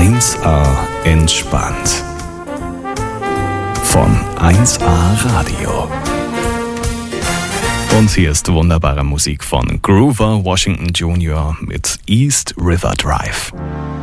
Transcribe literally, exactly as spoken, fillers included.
eins A entspannt. Von eins A Radio. Und hier ist wunderbare Musik von Groover Washington Junior mit East River Drive.